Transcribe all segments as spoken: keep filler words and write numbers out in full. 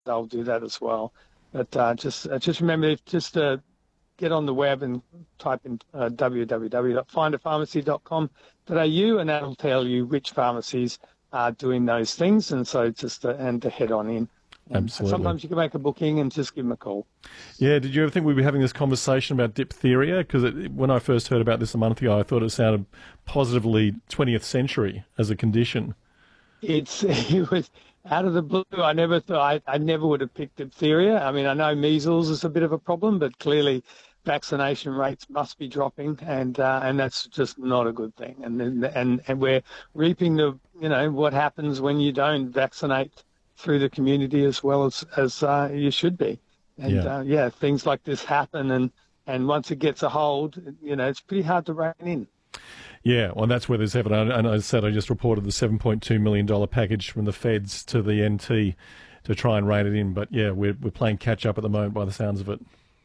they'll do that as well. But uh, just uh, just remember, just uh, get on the web and type in uh, w w w dot find a pharmacy dot com dot a u, and that'll tell you which pharmacies are doing those things. And so just uh, and to head on in. And Absolutely. sometimes you can make a booking and just give them a call. Yeah, did you ever think we'd be having this conversation about diphtheria? Because when I first heard about this a month ago, I thought it sounded positively twentieth century as a condition. It's it was out of the blue. I never thought I, I never would have picked diphtheria. I mean, I know measles is a bit of a problem, but clearly vaccination rates must be dropping, and uh, and that's just not a good thing. And and and we're reaping the you know what happens when you don't vaccinate through the community as well as as uh, you should be. And Yeah. uh, yeah, things like this happen, and and once it gets a hold, you know, it's pretty hard to rein in. Yeah, well, that's where there's evidence. And I said I just reported the seven point two million dollars package from the feds to the N T to try and rein it in. But yeah, we're we're playing catch up at the moment by the sounds of it.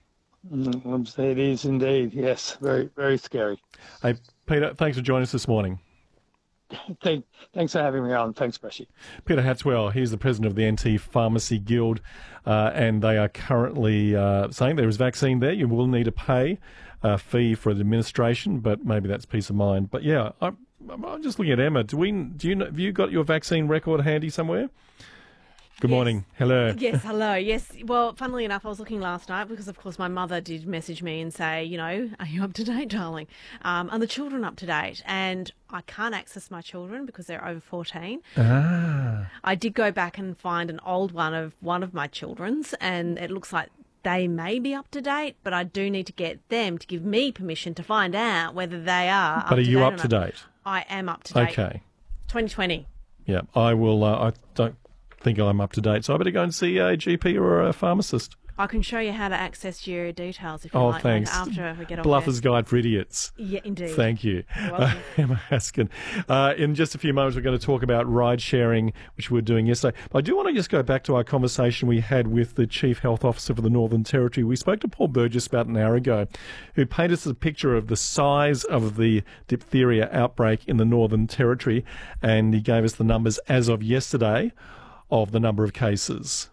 Mm, it is indeed, yes, very very scary. Hey, Peter, thanks for joining us this morning. Thank, thanks for having me on. Thanks, Brashy. Peter Hatswell, he's the president of the N T Pharmacy Guild, uh, and they are currently uh, saying there is vaccine there. You will need to pay a fee for the administration, but maybe that's peace of mind. But yeah, I'm, I'm just looking at Emma. Do we? Do you know, have you got your vaccine record handy somewhere? Good Yes. morning. Hello. Yes, hello. Yes. Well, funnily enough, I was looking last night because, of course, my mother did message me and say, you know, are you up to date, darling? Um, are the children up to date? And I can't access my children because they're over fourteen. Ah. I did go back and find an old one of one of my children's, and it looks like they may be up to date, but I do need to get them to give me permission to find out whether they are up But are to you date up or to not. date? I am up to date. Okay. twenty twenty. Yeah, I will. Uh, I don't think I'm up to date, so I better go and see a G P or a pharmacist. I can show you how to access your details if you Oh, like thanks. after we get off Bluffer's air. Guide for Idiots. Yeah, indeed. Thank you. You're welcome. Uh, Emma Haskin. Uh, in just a few moments, we're going to talk about ride sharing, which we were doing yesterday. But I do want to just go back to our conversation we had with the Chief Health Officer for the Northern Territory. We spoke to Paul Burgess about an hour ago, who painted us a picture of the size of the diphtheria outbreak in the Northern Territory, and he gave us the numbers as of yesterday of the number of cases.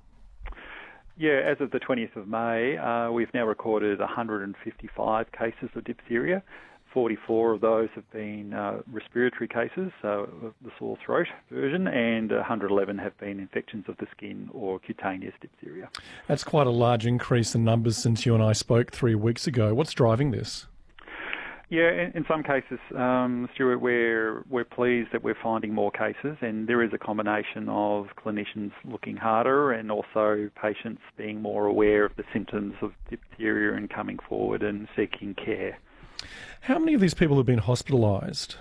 Yeah, as of the twentieth of May, uh, we've now recorded one hundred fifty-five cases of diphtheria. forty-four of those have been uh, respiratory cases, so the sore throat version, and one hundred eleven have been infections of the skin or cutaneous diphtheria. That's quite a large increase in numbers since you and I spoke three weeks ago. What's driving this? Yeah, in, in some cases, um, Stuart, we're, we're pleased that we're finding more cases, and there is a combination of clinicians looking harder and also patients being more aware of the symptoms of diphtheria and coming forward and seeking care. How many of these people have been hospitalised?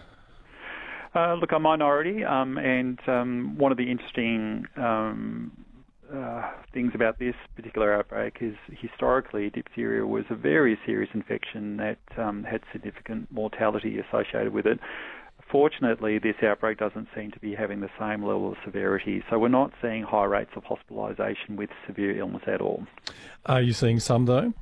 Uh, look, a minority, um, and um, one of the interesting um, uh, things about this particular outbreak is historically diphtheria was a very serious infection that um, had significant mortality associated with it. Fortunately, this outbreak doesn't seem to be having the same level of severity, so we're not seeing high rates of hospitalisation with severe illness at all. Are you seeing some, though?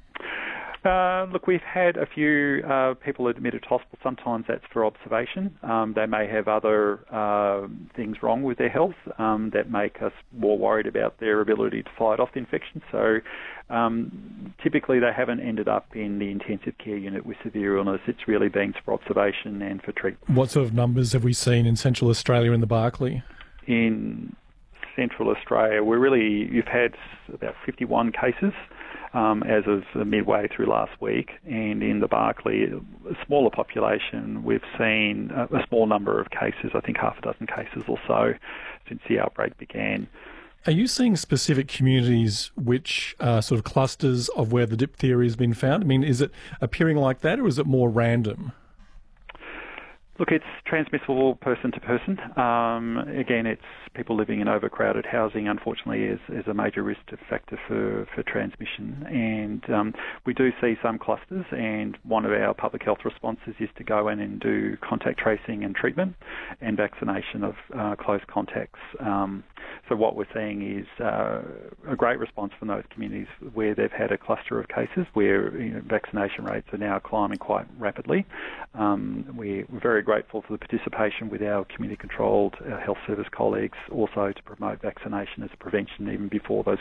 Uh, look, we've had a few uh, people admitted to hospital. Sometimes that's for observation. Um, they may have other uh, things wrong with their health um, that make us more worried about their ability to fight off the infection. So um, typically they haven't ended up in the intensive care unit with severe illness. It's really been for observation and for treatment. What sort of numbers have we seen in Central Australia in the Barkly? In Central Australia, we're really, you've had about fifty-one cases Um, as of midway through last week, and in the Barkly, a smaller population, we've seen a, a small number of cases, I think half a dozen cases or so, since the outbreak began. Are you seeing specific communities which are sort of clusters of where the diphtheria has been found? I mean, is it appearing like that, or is it more random? Look, it's transmissible person to person. Um, again, it's people living in overcrowded housing, unfortunately, is, is a major risk factor for, for transmission. And um, we do see some clusters, and one of our public health responses is to go in and do contact tracing and treatment and vaccination of uh, close contacts. Um, so what we're seeing is uh, a great response from those communities where they've had a cluster of cases where you know, vaccination rates are now climbing quite rapidly. Um, we're very grateful for the participation with our community-controlled uh, health service colleagues, also to promote vaccination as a prevention even before those